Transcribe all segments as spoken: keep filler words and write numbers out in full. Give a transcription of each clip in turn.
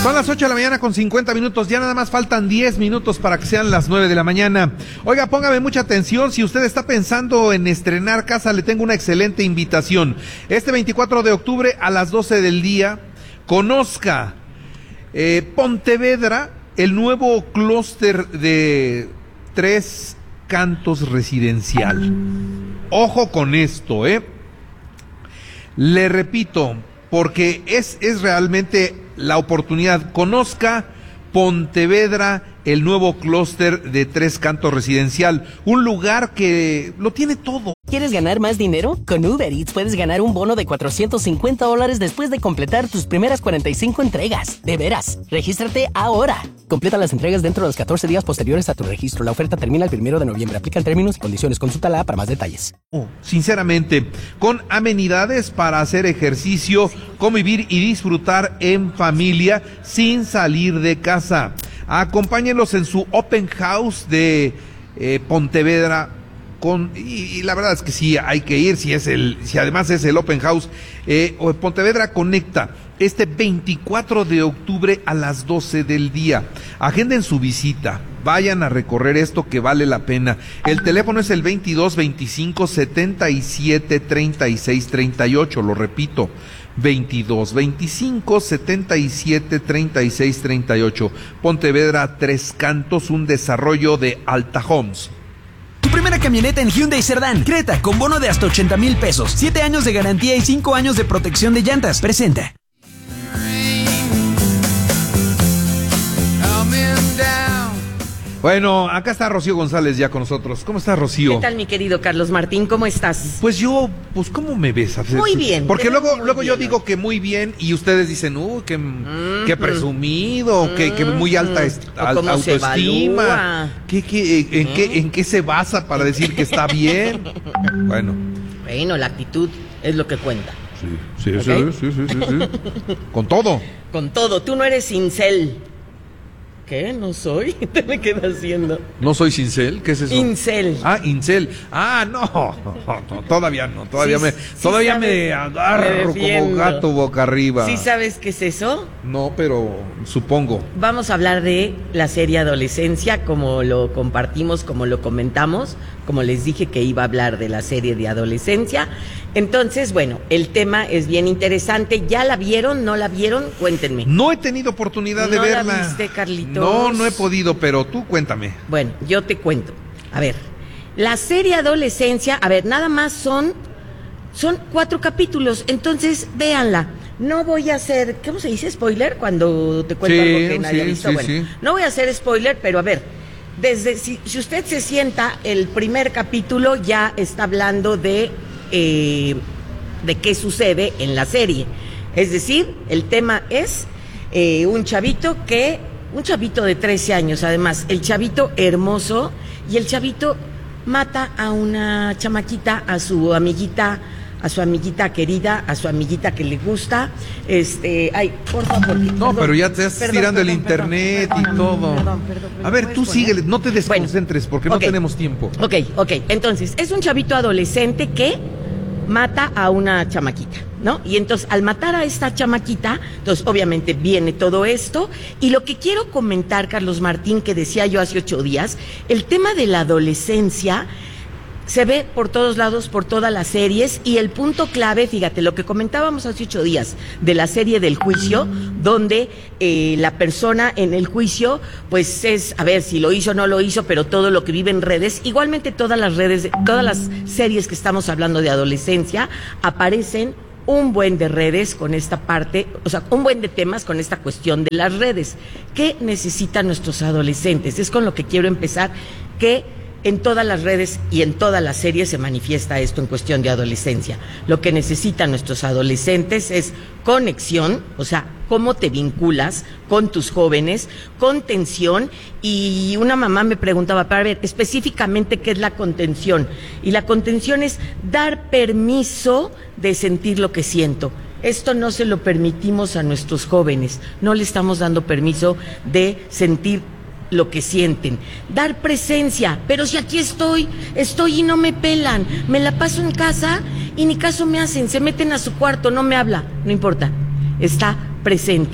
Son las ocho de la mañana con cincuenta minutos, ya nada más faltan diez minutos para que sean las nueve de la mañana. Oiga, póngame mucha atención, si usted está pensando en estrenar casa, le tengo una excelente invitación. Este veinticuatro de octubre a las doce del día, conozca eh, Pontevedra, el nuevo clúster de Tres Cantos residencial. Ojo con esto, ¿eh? Le repito, porque es, es realmente la oportunidad. Conozca Pontevedra, el nuevo clúster de Tres Cantos residencial, un lugar que lo tiene todo. ¿Quieres ganar más dinero? Con Uber Eats puedes ganar un bono de cuatrocientos cincuenta dólares después de completar tus primeras cuarenta y cinco entregas. De veras, regístrate ahora. Completa las entregas dentro de los catorce días posteriores a tu registro. La oferta termina el primero de noviembre. Aplican términos y condiciones. Consúltala para más detalles. Oh, sinceramente, con amenidades para hacer ejercicio, convivir y disfrutar en familia sin salir de casa. Acompáñenlos en su Open House de eh, Pontevedra. Con, y, y la verdad es que sí, hay que ir, si es el, si además es el Open House. eh, Pontevedra Conecta, este veinticuatro de octubre a las doce del día. Agenden su visita, vayan a recorrer esto que vale la pena. El teléfono es el veintidós veinticinco setenta y siete treinta y seis treinta y ocho, lo repito, veintidós veinticinco setenta y siete treinta y seis treinta y ocho. Pontevedra Tres Cantos, un desarrollo de Alta Homes. Tu primera camioneta en Hyundai Cerdán, Creta, con bono de hasta ochenta mil pesos, siete años de garantía y cinco años de protección de llantas. Presenta. Bueno, acá está Rocío González ya con nosotros. ¿Cómo estás, Rocío? ¿Qué tal, mi querido Carlos Martín? ¿Cómo estás? Pues yo, pues ¿cómo me ves? Muy bien. Porque luego, muy luego bien, yo ¿no? digo que muy bien y ustedes dicen, uh, qué, mm-hmm. qué presumido, mm-hmm. que, que muy alta est- al, autoestima. ¿Qué, qué, en, ¿Mm? qué, ¿En qué se basa para decir que está bien? Bueno. Bueno, la actitud es lo que cuenta. Sí, sí, ¿okay? sí, sí, sí, sí, sí. Con todo. Con todo. Tú no eres incel. ¿Qué? ¿No soy? ¿Te me quedas haciendo? ¿No soy cincel? ¿Qué es eso? Incel. Ah, incel. Ah, no, no, no todavía no, todavía sí, me, sí todavía sabes, me agarro me como gato boca arriba. ¿Sí sabes qué es eso? No, pero supongo. Vamos a hablar de la serie Adolescencia, como lo compartimos, como lo comentamos, como les dije que iba a hablar de la serie de Adolescencia. Entonces, bueno, el tema es bien interesante. ¿Ya la vieron? ¿No la vieron? Cuéntenme. No he tenido oportunidad de ¿No verla. ¿No la viste, Carlitos? No, no he podido, pero tú cuéntame. Bueno, yo te cuento. A ver, la serie Adolescencia, a ver, nada más son, son cuatro capítulos, entonces véanla. No voy a hacer, ¿cómo se dice? ¿Spoiler? Cuando te cuento sí, algo que nadie sí, ha visto. Sí, bueno, sí. No voy a hacer spoiler, pero a ver, desde si, si usted se sienta, el primer capítulo ya está hablando de, eh, de qué sucede en la serie. Es decir, el tema es eh, un chavito que... Un chavito de trece años, además, el chavito hermoso, y el chavito mata a una chamaquita, a su amiguita, a su amiguita querida, a su amiguita que le gusta. Este, ay, por favor. No, perdón, pero ya te estás perdón, tirando perdón, el internet perdón, y perdón, todo. Perdón, perdón, perdón, a ver, tú poner? síguele, no te desconcentres, bueno, porque no okay. tenemos tiempo. Ok, ok, entonces, es un chavito adolescente que mata a una chamaquita, ¿no? Y entonces, al matar a esta chamaquita, entonces, obviamente, viene todo esto. Y lo que quiero comentar, Carlos Martín, que decía yo hace ocho días, el tema de la adolescencia se ve por todos lados, por todas las series, y el punto clave, fíjate, lo que comentábamos hace ocho días de la serie del juicio, donde eh, la persona en el juicio, pues es, a ver, si lo hizo o no lo hizo, pero todo lo que vive en redes, igualmente todas las redes, todas las series que estamos hablando de adolescencia, aparecen un buen de redes con esta parte, o sea, un buen de temas con esta cuestión de las redes. ¿Qué necesitan nuestros adolescentes? Es con lo que quiero empezar, que en todas las redes y en todas las series se manifiesta esto en cuestión de adolescencia. Lo que necesitan nuestros adolescentes es conexión, o sea, cómo te vinculas con tus jóvenes, contención. Y una mamá me preguntaba, para ver, específicamente, ¿qué es la contención? Y la contención es dar permiso de sentir lo que siento. Esto no se lo permitimos a nuestros jóvenes, no le estamos dando permiso de sentir lo que sienten, dar presencia. Pero si aquí estoy, estoy y no me pelan, me la paso en casa y ni caso me hacen, se meten a su cuarto, no me habla, no importa, está presente.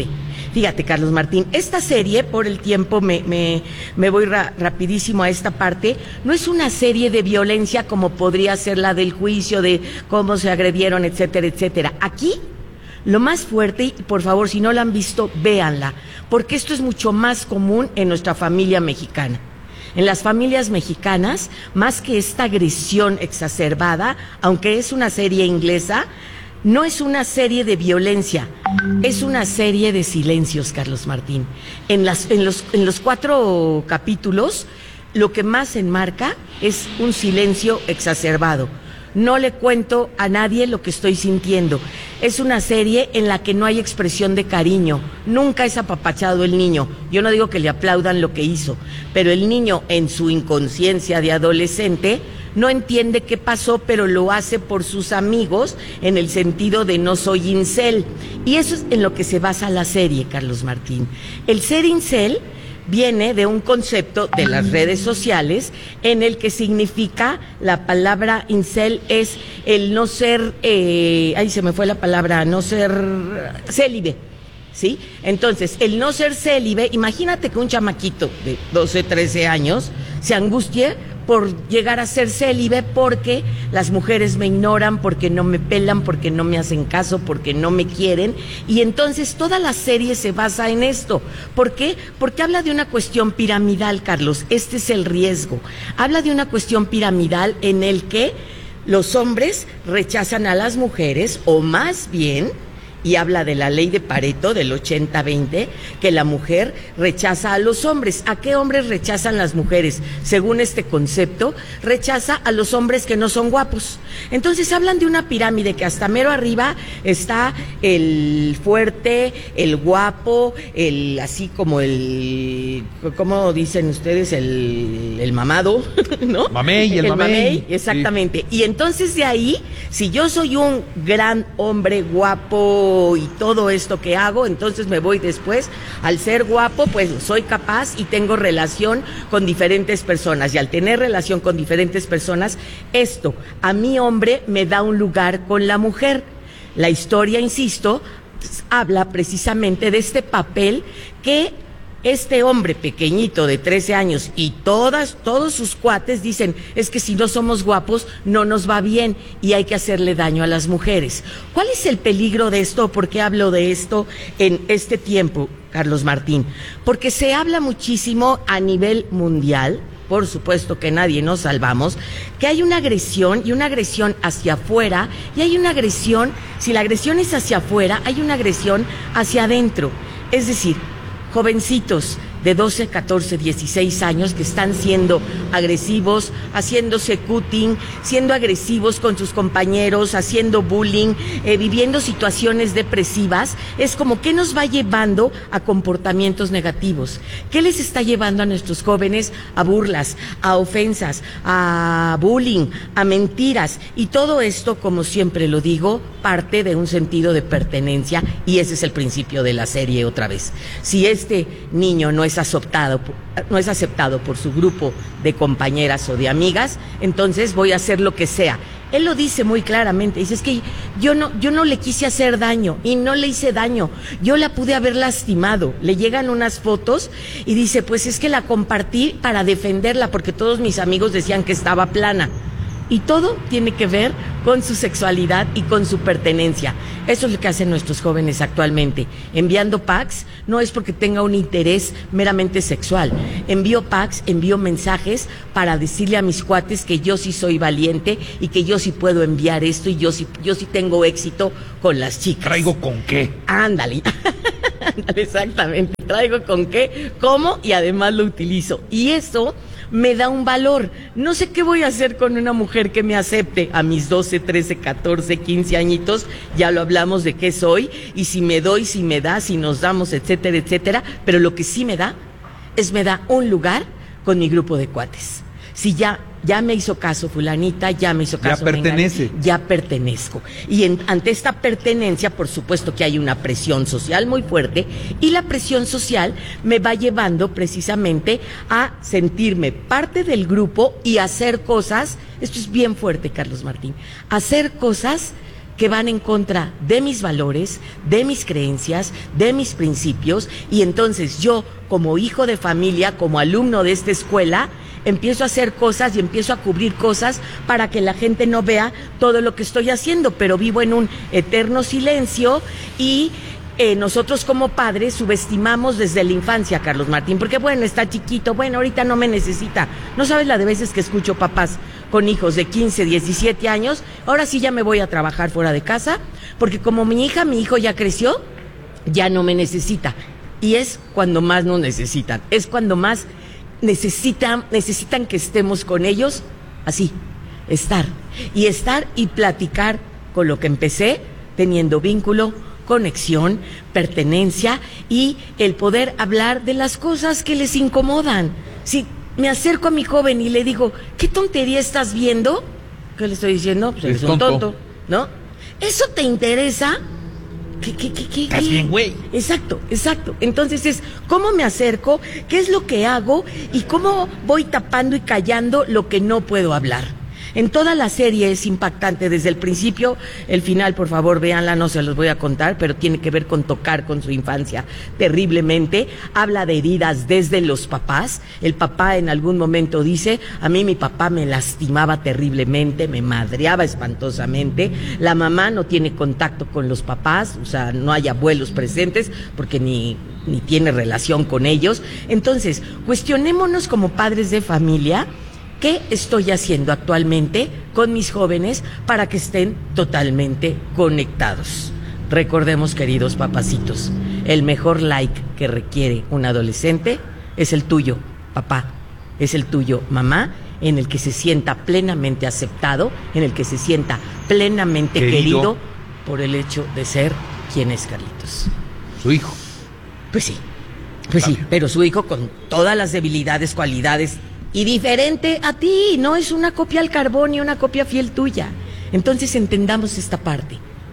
Fíjate, Carlos Martín, esta serie, por el tiempo me, me, me voy ra- rapidísimo a esta parte, no es una serie de violencia como podría ser la del juicio, de cómo se agredieron, etcétera, etcétera. Aquí, lo más fuerte, y por favor, si no la han visto, véanla, porque esto es mucho más común en nuestra familia mexicana. En las familias mexicanas, más que esta agresión exacerbada, aunque es una serie inglesa, no es una serie de violencia, es una serie de silencios, Carlos Martín. En, las, en, los, en los cuatro capítulos, lo que más enmarca es un silencio exacerbado. No le cuento a nadie lo que estoy sintiendo. Es una serie en la que no hay expresión de cariño. Nunca es apapachado el niño. Yo no digo que le aplaudan lo que hizo, pero el niño en su inconsciencia de adolescente no entiende qué pasó, pero lo hace por sus amigos en el sentido de no soy incel. Y eso es en lo que se basa la serie, Carlos Martín. El ser incel viene de un concepto de las redes sociales en el que significa, la palabra incel es el no ser, eh, ahí se me fue la palabra, no ser célibe, ¿sí? Entonces, el no ser célibe, imagínate que un chamaquito de doce, trece años se angustie por llegar a ser célibe porque las mujeres me ignoran, porque no me pelan, porque no me hacen caso, porque no me quieren, y entonces toda la serie se basa en esto. ¿Por qué? Porque habla de una cuestión piramidal, Carlos, este es el riesgo. Habla de una cuestión piramidal en el que los hombres rechazan a las mujeres, o más bien, y habla de la ley de Pareto del ochenta veinte, que la mujer rechaza a los hombres. ¿A qué hombres rechazan las mujeres? Según este concepto, rechaza a los hombres que no son guapos. Entonces hablan de una pirámide que hasta mero arriba está el fuerte, el guapo, el así como el, ¿cómo dicen ustedes? El, el mamado, ¿no? Mamey, el, el mamey. mamey, exactamente. Sí. Y entonces de ahí, si yo soy un gran hombre guapo y todo esto que hago, entonces me voy después, al ser guapo, pues soy capaz y tengo relación con diferentes personas, y al tener relación con diferentes personas, esto a mi hombre me da un lugar con la mujer. La historia, insisto, habla precisamente de este papel que este hombre pequeñito de trece años y todas, todos sus cuates dicen, es que si no somos guapos no nos va bien y hay que hacerle daño a las mujeres. ¿Cuál es el peligro de esto? ¿Por qué hablo de esto en este tiempo, Carlos Martín? Porque se habla muchísimo a nivel mundial, por supuesto que nadie nos salvamos, que hay una agresión y una agresión hacia afuera, y hay una agresión, si la agresión es hacia afuera, hay una agresión hacia adentro. Es decir, jovencitos de doce, catorce, dieciséis años que están siendo agresivos, haciéndose cutting, siendo agresivos con sus compañeros, haciendo bullying, eh, viviendo situaciones depresivas. Es como, ¿qué nos va llevando a comportamientos negativos? ¿Qué les está llevando a nuestros jóvenes a burlas, a ofensas, a bullying, a mentiras? Y todo esto, como siempre lo digo, parte de un sentido de pertenencia, y ese es el principio de la serie otra vez. Si este niño no es aceptado, no es aceptado por su grupo de compañeras o de amigas, entonces voy a hacer lo que sea. Él lo dice muy claramente, dice, es que yo no, yo no le quise hacer daño, y no le hice daño, yo la pude haber lastimado. Le llegan unas fotos y dice, pues es que la compartí para defenderla, porque todos mis amigos decían que estaba plana. Y todo tiene que ver con su sexualidad y con su pertenencia. Eso es lo que hacen nuestros jóvenes actualmente. Enviando packs no es porque tenga un interés meramente sexual. Envío packs, envío mensajes para decirle a mis cuates que yo sí soy valiente y que yo sí puedo enviar esto, y yo sí, yo sí tengo éxito con las chicas. ¿Traigo con qué? Ándale. Ándale, exactamente. Traigo con qué, cómo, y además lo utilizo. Y eso me da un valor. No sé qué voy a hacer con una mujer que me acepte a mis doce, trece, catorce, quince añitos, ya lo hablamos de qué soy, y si me doy, si me da, si nos damos, etcétera, etcétera, pero lo que sí me da, es me da un lugar con mi grupo de cuates. Si ya, ya me hizo caso fulanita, ya me hizo caso, ya pertenece. Mengana, ya pertenezco. Y en, ante esta pertenencia, por supuesto que hay una presión social muy fuerte, y la presión social me va llevando precisamente a sentirme parte del grupo y hacer cosas, esto es bien fuerte, Carlos Martín, hacer cosas que van en contra de mis valores, de mis creencias, de mis principios, y entonces yo, como hijo de familia, como alumno de esta escuela, empiezo a hacer cosas y empiezo a cubrir cosas para que la gente no vea todo lo que estoy haciendo, pero vivo en un eterno silencio y eh, nosotros como padres subestimamos desde la infancia a Carlos Martín, porque bueno, está chiquito, bueno, ahorita no me necesita. No sabes la de veces que escucho papás con hijos de quince, diecisiete años, ahora sí ya me voy a trabajar fuera de casa, porque como mi hija, mi hijo ya creció, ya no me necesita. Y es cuando más nos necesitan, es cuando más necesitan, necesitan que estemos con ellos, así, estar. Y estar y platicar con lo que empecé, teniendo vínculo, conexión, pertenencia y el poder hablar de las cosas que les incomodan. Si me acerco a mi joven y le digo, ¿qué tontería estás viendo? ¿Qué le estoy diciendo? Pues eres un tonto, ¿no? ¿Eso te interesa? ¿Qué, qué, qué, qué? Estás bien, güey. Exacto, exacto. Entonces es cómo me acerco, qué es lo que hago y cómo voy tapando y callando lo que no puedo hablar. En toda la serie es impactante desde el principio, el final, por favor, véanla, no se los voy a contar, pero tiene que ver con tocar con su infancia terriblemente. Habla de heridas desde los papás. El papá en algún momento dice, a mí mi papá me lastimaba terriblemente, me madreaba espantosamente. La mamá no tiene contacto con los papás, o sea, no hay abuelos presentes porque ni, ni tiene relación con ellos. Entonces, cuestionémonos como padres de familia, ¿qué estoy haciendo actualmente con mis jóvenes para que estén totalmente conectados? Recordemos, queridos papacitos, el mejor like que requiere un adolescente es el tuyo, papá, es el tuyo, mamá, en el que se sienta plenamente aceptado, en el que se sienta plenamente querido, querido por el hecho de ser quien es Carlitos. Su hijo. Pues sí, pues sí, pero su hijo con todas las debilidades, cualidades, y diferente a ti, no es una copia al carbón ni una copia fiel tuya. Entonces entendamos esta parte.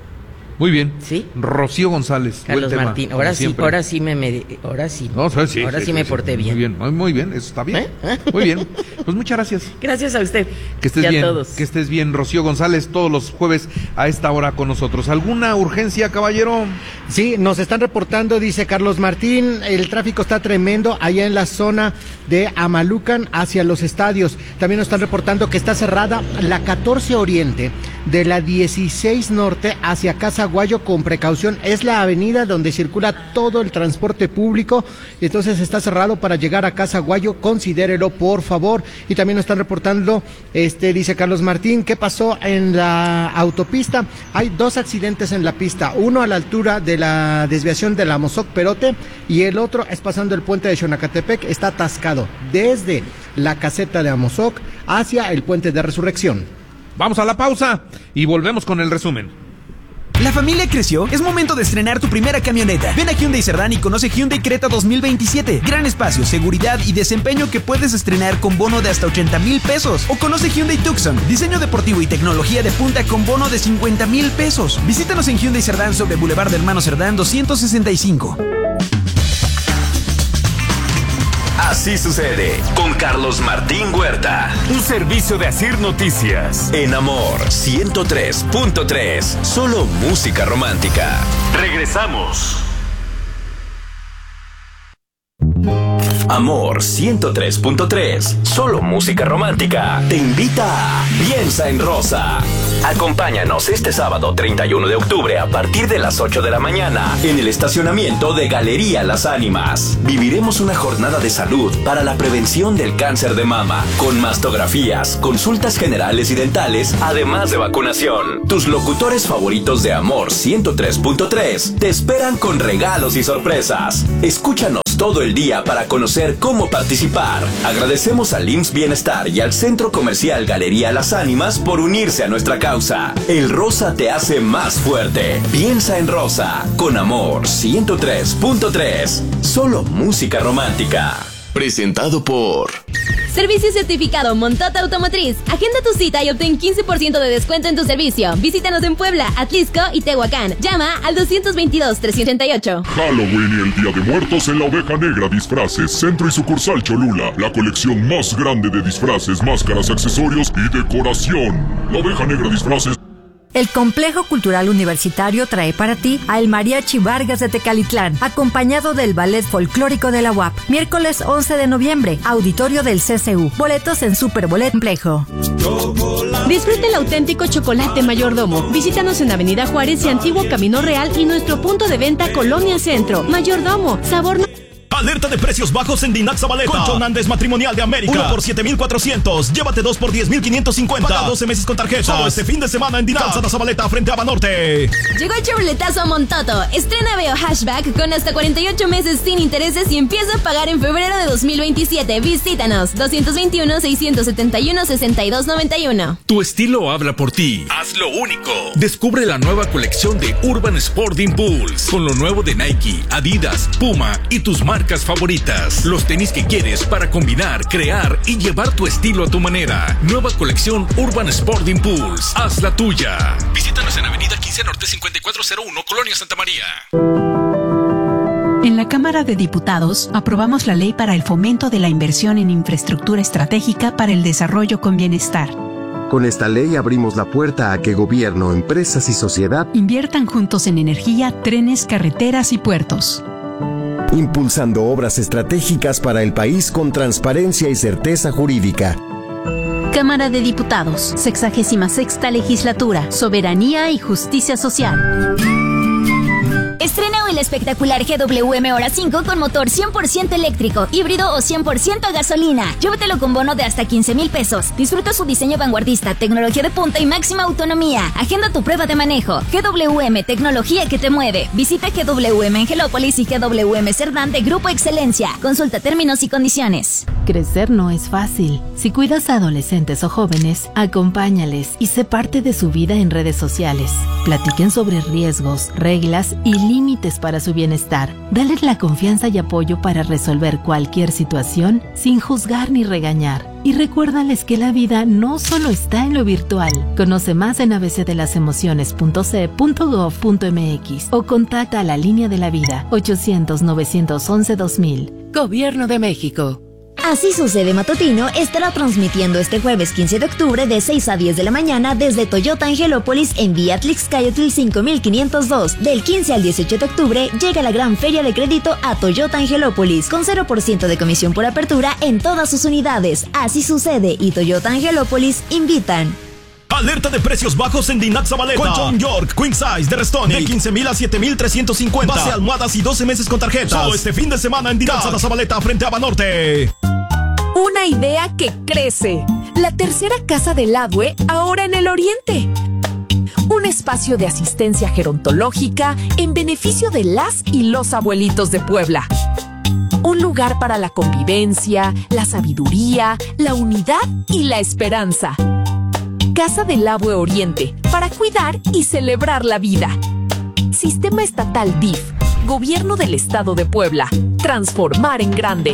Muy bien. ¿Sí? Rocío González. Carlos buen Martín, tema, ahora sí, siempre. ahora sí me, me ahora sí. No, sí, sí, ahora sí, sí, me sí, porté sí, bien. Muy bien, muy, muy bien, eso está bien. ¿Eh? Muy bien. Pues muchas gracias. Gracias a usted. Que estés y a bien. todos. Que estés bien, Rocío González, todos los jueves a esta hora con nosotros. ¿Alguna urgencia, caballero? Sí, nos están reportando, dice Carlos Martín, el tráfico está tremendo allá en la zona de Amalucan hacia los estadios. También nos están reportando que está cerrada la catorce Oriente de la dieciséis Norte hacia Casaguayo con precaución. Es la avenida donde circula todo el transporte público, entonces está cerrado para llegar a Casaguayo, considérelo por favor. Y también nos están reportando, este dice Carlos Martín, ¿qué pasó en la autopista? Hay dos accidentes en la pista, uno a la altura de la desviación de la Amozoc Perote y el otro es pasando el puente de Xonacatepec, está atascado desde la caseta de Amozoc hacia el puente de Resurrección. Vamos a la pausa y volvemos con el resumen. La familia creció, es momento de estrenar tu primera camioneta. Ven a Hyundai Cerdán y conoce Hyundai Creta dos mil veintisiete. Gran espacio, seguridad y desempeño que puedes estrenar con bono de hasta ochenta mil pesos. O conoce Hyundai Tucson, diseño deportivo y tecnología de punta con bono de cincuenta mil pesos. Visítanos en Hyundai Cerdán sobre Boulevard de Hermano Cerdán doscientos sesenta y cinco. Así sucede con Carlos Martín Huerta. Un servicio de Asir Noticias. En Amor ciento tres punto tres. Solo música romántica. Regresamos. Amor ciento tres punto tres. Solo música romántica. Te invita a Piensa en Rosa. Acompáñanos este sábado treinta y uno de octubre a partir de las ocho de la mañana en el estacionamiento de Galería Las Ánimas. Viviremos una jornada de salud para la prevención del cáncer de mama, con mastografías, consultas generales y dentales, además de vacunación. Tus locutores favoritos de Amor ciento tres punto tres te esperan con regalos y sorpresas. Escúchanos todo el día para conocer cómo participar. Agradecemos al I M S S Bienestar y al Centro Comercial Galería Las Ánimas por unirse a nuestra causa. El rosa te hace más fuerte. Piensa en Rosa con Amor ciento tres punto tres. Solo música romántica. Presentado por Servicio certificado Montota Automotriz. Agenda tu cita y obtén quince por ciento de descuento en tu servicio. Visítanos en Puebla, Atlisco y Tehuacán. Llama al dos veintidós, trescientos ochenta y ocho. Halloween y el Día de Muertos en la Oveja Negra Disfraces, Centro y Sucursal Cholula. La colección más grande de disfraces, máscaras, accesorios y decoración. La Oveja Negra Disfraces. El Complejo Cultural Universitario trae para ti a El Mariachi Vargas de Tecalitlán, acompañado del Ballet Folclórico de la U A P. Miércoles once de noviembre, auditorio del C C U. Boletos en Superbolet Complejo. Disfruta el auténtico chocolate mayordomo. Visítanos en Avenida Juárez y Antiguo Camino Real y nuestro punto de venta Colonia Centro. Mayordomo, sabor... No- Alerta de precios bajos en Dinac Zabaleta. Colchón Andes Matrimonial de América. Uno por siete mil cuatrocientos. Llévate dos por diez mil quinientos cincuenta. Paga doce meses con tarjeta. Solo este fin de semana en Dinac Zabaleta frente a Banorte. Llegó el Chevroletazo a Montoto. Estrena Veo Hatchback con hasta cuarenta y ocho meses sin intereses y empieza a pagar en febrero de dos mil veintisiete. Visítanos. dos veintiuno, seiscientos setenta y uno, sesenta y dos noventa y uno. Tu estilo habla por ti. Hazlo único. Descubre la nueva colección de Urban Sport Impulse con lo nuevo de Nike, Adidas, Puma y tus marcas favoritas. Los tenis que quieres para combinar, crear y llevar tu estilo a tu manera. Nueva colección Urban Sport Impulse. Haz la tuya. Visítanos en Avenida quince Norte cincuenta y cuatro cero uno, Colonia Santa María. En la Cámara de Diputados aprobamos la ley para el fomento de la inversión en infraestructura estratégica para el desarrollo con bienestar. Con esta ley abrimos la puerta a que gobierno, empresas y sociedad inviertan juntos en energía, trenes, carreteras y puertos, impulsando obras estratégicas para el país con transparencia y certeza jurídica. Cámara de Diputados, sexagésima sexta legislatura, soberanía y justicia social. Estrena hoy el espectacular G W M Hora cinco con motor cien por ciento eléctrico, híbrido o cien por ciento a gasolina. Llévatelo con bono de hasta quince mil pesos. Disfruta su diseño vanguardista, tecnología de punta y máxima autonomía. Agenda tu prueba de manejo. G W M, tecnología que te mueve. Visita G W M Angelópolis y G W M Cerdán de Grupo Excelencia. Consulta términos y condiciones. Crecer no es fácil. Si cuidas a adolescentes o jóvenes, acompáñales y sé parte de su vida en redes sociales. Platiquen sobre riesgos, reglas y límites para su bienestar. Dale la confianza y apoyo para resolver cualquier situación sin juzgar ni regañar. Y recuérdales que la vida no solo está en lo virtual. Conoce más en a b c de las emociones punto c punto gov punto m x o contacta a la línea de la vida ochocientos, novecientos once, dos mil. Gobierno de México. Así Sucede Matutino estará transmitiendo este jueves quince de octubre de seis a diez de la mañana desde Toyota Angelópolis en vía Tlixcayotl cinco mil quinientos dos. Del quince al dieciocho de octubre llega la gran feria de crédito a Toyota Angelópolis con cero por ciento de comisión por apertura en todas sus unidades. Así Sucede y Toyota Angelópolis invitan. Alerta de precios bajos en Dinac Zabaleta. Colchón York Queen Size de Restonic de quince mil a siete mil trescientos cincuenta. Base almohadas y doce meses con tarjetas. Solo este fin de semana en Dinac Zabaleta frente a Banorte. Una idea que crece. La tercera casa del Adwe ahora en el Oriente. Un espacio de asistencia gerontológica en beneficio de las y los abuelitos de Puebla. Un lugar para la convivencia, la sabiduría, la unidad y la esperanza. Casa del Adwe Oriente, para cuidar y celebrar la vida. Sistema Estatal D I F, Gobierno del Estado de Puebla. Transformar en grande.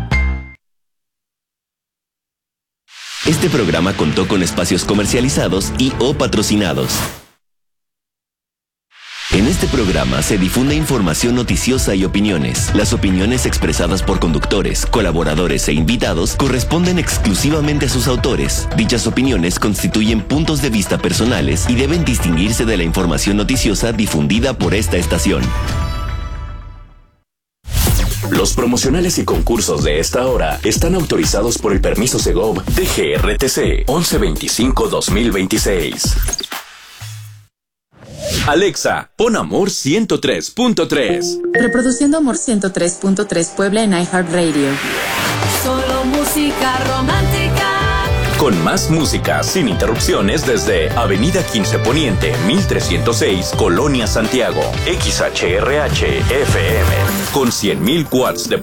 Este programa contó con espacios comercializados y o patrocinados. En este programa se difunde información noticiosa y opiniones. Las opiniones expresadas por conductores, colaboradores e invitados corresponden exclusivamente a sus autores. Dichas opiniones constituyen puntos de vista personales y deben distinguirse de la información noticiosa difundida por esta estación. Los promocionales y concursos de esta hora están autorizados por el permiso Segov de G R T C once veinticinco dos mil veintiséis. Alexa, pon Amor ciento tres punto tres. Reproduciendo Amor ciento tres punto tres Puebla en iHeartRadio. Solo música romántica. Con más música sin interrupciones desde Avenida quince Poniente, mil trescientos seis, Colonia Santiago. X H R H F M. Con cien mil watts de